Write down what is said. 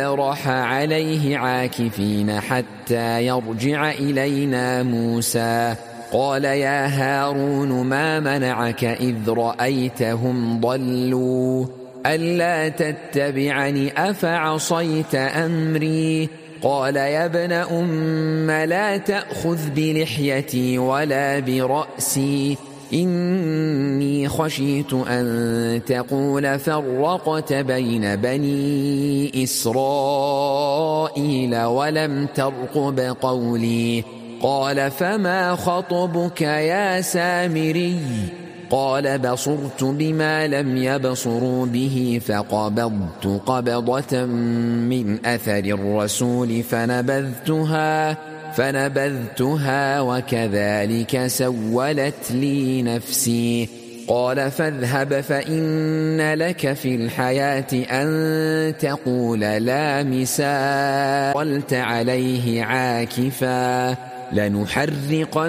راح عليه عاكفين حتى يرجع إلينا موسى. قال يا هارون ما منعك إذ رأيتهم ضلوا ألا تتبعني أفعصيت أمري؟ قال يا ابن أم لا تأخذ بلحيتي ولا برأسي إني خشيت أن تقول فرقت بين بني إسرائيل ولم ترقب قولي. قال فما خطبك يا سامري؟ قال بصرت بما لم يبصروا به فقبضت قبضة من أثر الرسول فنبذتها وكذلك سولت لي نفسي. قال فاذهب فإن لك في الحياة أن تقول لا مساس قلت عليه عاكفا لنحرقن